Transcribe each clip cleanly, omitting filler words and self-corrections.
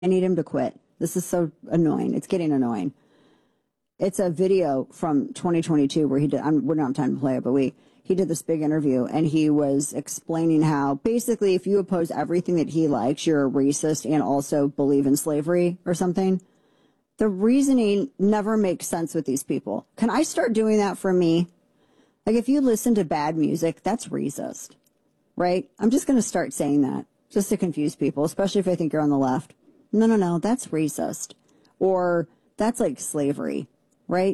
I need him to quit. This is so annoying. It's getting annoying. It's a video from 2022 where he did, we don't have time to play it, but he did this big interview and he was explaining how basically if you oppose everything that he likes, you're a racist and also believe in slavery or something. The reasoning never makes sense with these people. Can I start doing that for me? Like if you listen to bad music, that's racist, right? I'm just going to start saying that just to confuse people, especially if I think you're on the left. No, that's racist. Or that's like slavery, right?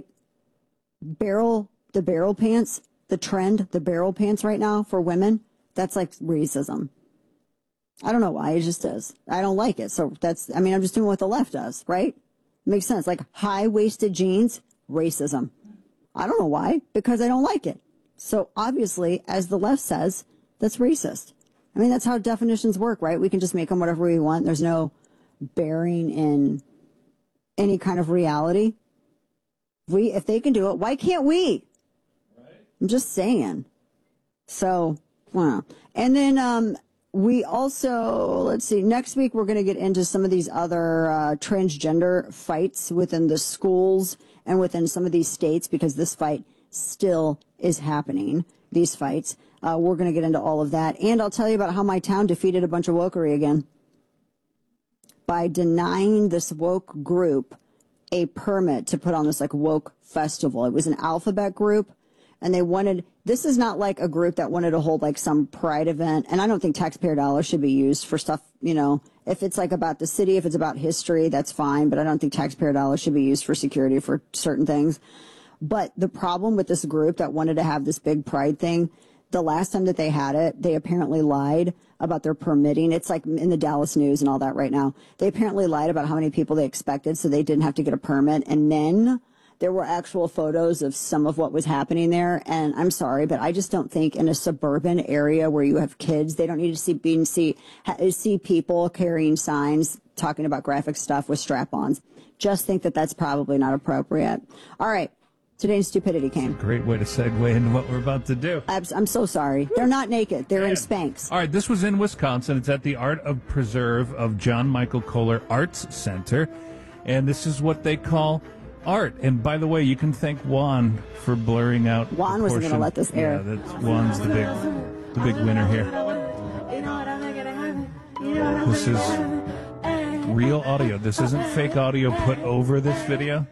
The barrel pants, the trend, the barrel pants right now for women, that's like racism. I don't know why, it just is. I don't like it. So I'm just doing what the left does, right? Makes sense. Like high-waisted jeans, racism. I don't know why, because I don't like it. So obviously, as the left says, that's racist. I mean, that's how definitions work, right? We can just make them whatever we want. There's no bearing in any kind of reality. If they can do it, why can't we? Right. I'm just saying. So, wow. And then we also, let's see, next week we're going to get into some of these other transgender fights within the schools and within some of these states because this fight still is happening, these fights. We're going to get into all of that. And I'll tell you about how my town defeated a bunch of wokery again by denying this woke group a permit to put on this like woke festival. It was an alphabet group and this is not like a group that wanted to hold like some pride event. And I don't think taxpayer dollars should be used for stuff, if it's like about the city, if it's about history, that's fine. But I don't think taxpayer dollars should be used for security for certain things. But the problem with this group that wanted to have this big pride thing, the last time that they had it, they apparently lied about their permitting. It's like in the Dallas News and all that right now. They apparently lied about how many people they expected, so they didn't have to get a permit. And then there were actual photos of some of what was happening there. And I'm sorry, but I just don't think in a suburban area where you have kids, they don't need to see people carrying signs talking about graphic stuff with strap-ons. Just think that that's probably not appropriate. All right. Today's stupidity came. Great way to segue into what we're about to do. I'm so sorry. They're not naked. They're in Spanx. All right, this was in Wisconsin. It's at the Art of Preserve of John Michael Kohler Arts Center. And this is what they call art. And by the way, you can thank Juan for blurring out. Juan wasn't going to let this air. Yeah, Juan's the big winner here. This is real audio. This isn't fake audio put over this video.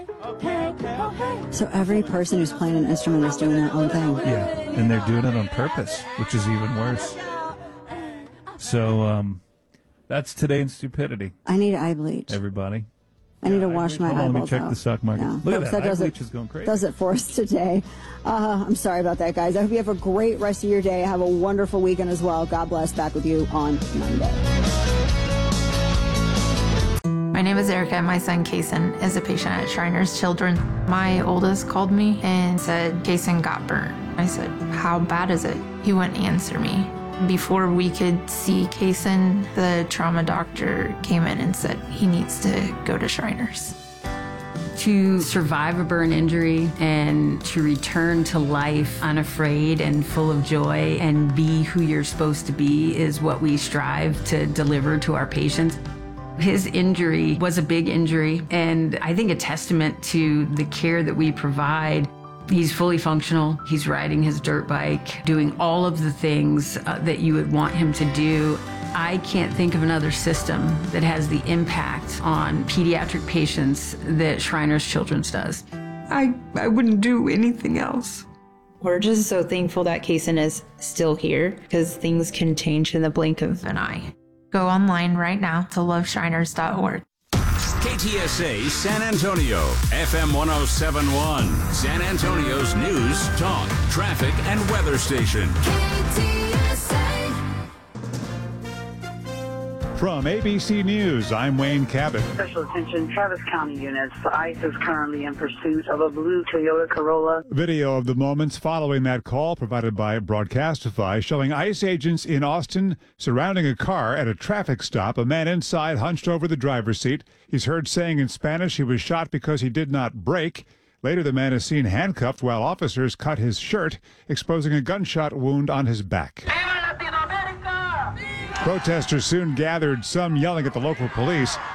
So every person who's playing an instrument is doing their own thing. Yeah, and they're doing it on purpose, which is even worse. So that's today in stupidity. I need eye bleach. Everybody. I need to wash my eyeballs out. Let me check the stock market. Yeah. Look at that. Eye bleach is going crazy. Does it for us today. I'm sorry about that, guys. I hope you have a great rest of your day. Have a wonderful weekend as well. God bless. Back with you on Monday. My name is Erica, and my son, Kason, is a patient at Shriners Children. My oldest called me and said, Kason got burnt. I said, how bad is it? He wouldn't answer me. Before we could see Kason, the trauma doctor came in and said he needs to go to Shriners. To survive a burn injury and to return to life unafraid and full of joy and be who you're supposed to be is what we strive to deliver to our patients. His injury was a big injury, and I think a testament to the care that we provide. He's fully functional. He's riding his dirt bike, doing all of the things that you would want him to do. I can't think of another system that has the impact on pediatric patients that Shriners Children's does. I wouldn't do anything else. We're just so thankful that Kason is still here because things can change in the blink of an eye. Go online right now to loveshriners.org. KTSA San Antonio, FM 107.1, San Antonio's news, talk, traffic, and weather station. From ABC News, I'm Wayne Cabot. Special attention, Travis County units. ICE is currently in pursuit of a blue Toyota Corolla. Video of the moments following that call provided by Broadcastify showing ICE agents in Austin surrounding a car at a traffic stop. A man inside hunched over the driver's seat. He's heard saying in Spanish he was shot because he did not brake. Later, the man is seen handcuffed while officers cut his shirt, exposing a gunshot wound on his back. Protesters soon gathered, some yelling at the local police.